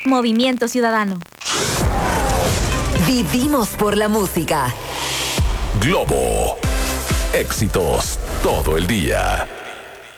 Movimiento Ciudadano. Vivimos por la música. Globo. Éxitos todo el día.